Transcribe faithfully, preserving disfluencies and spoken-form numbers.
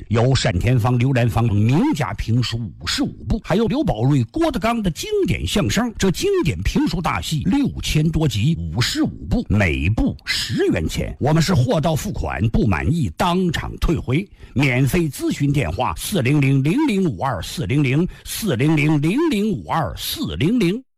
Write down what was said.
有单田芳、刘兰芳名家评书五十五部，还有刘宝瑞、郭德纲的经典相声。这经典评书大戏六千多集，五十五部，每部十元钱。我们是货到付款，不满意当场退回。免费咨询电话：四零零零零五二四零零四零零零零五二四零零。